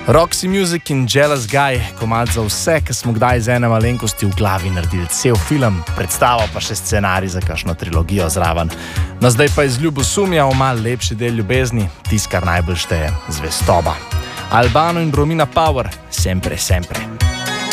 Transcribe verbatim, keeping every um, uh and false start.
Roxy Music in Jealous Guy, komad za vse, ki smo kdaj z ene malenkosti v glavi naredili cel film, predstavo pa še scenarij za kakšno trilogijo zraven. No zdaj pa iz ljubosumja v mal lepši del ljubezni, tis, kar najbolj šteje, zvestoba. Albano in Romina Power, sempre, sempre.